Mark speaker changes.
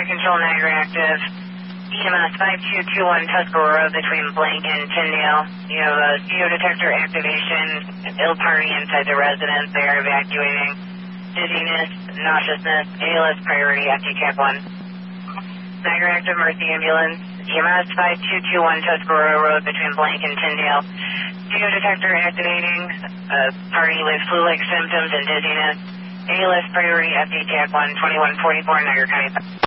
Speaker 1: control, Niagara active. EMS 5221 Tuscarora between Blank and Tyndale. You have a CO detector activation, ill party inside the residence. They are evacuating. Dizziness, nauseousness, ALS priority, FT-CAP 1. Niagara active, Mercy ambulance. EMS 5221 Tuscarora Road between Blank and Tyndale. CO detector activating, party with flu-like symptoms and dizziness. ALS priority, FT-CAP 1, 2144 Niagara County.